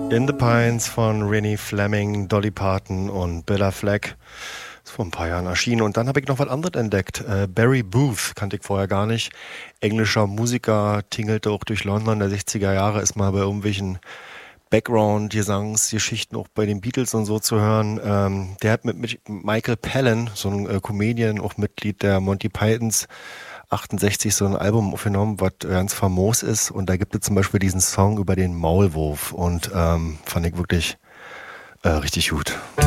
In the Pines von Rennie Fleming, Dolly Parton und Billa Fleck. Ist vor ein paar Jahren erschienen. Und dann habe ich noch was anderes entdeckt. Barry Booth kannte ich vorher gar nicht. Englischer Musiker, tingelte auch durch London der 60er Jahre, ist mal bei irgendwelchen Background-Gesangsgeschichten auch bei den Beatles und so zu hören. Der hat mit Michael Palin, so ein Comedian, auch Mitglied der Monty Pythons, 68 so ein Album aufgenommen, was ganz famos ist. Und da gibt es zum Beispiel diesen Song über den Maulwurf und fand ich wirklich richtig gut.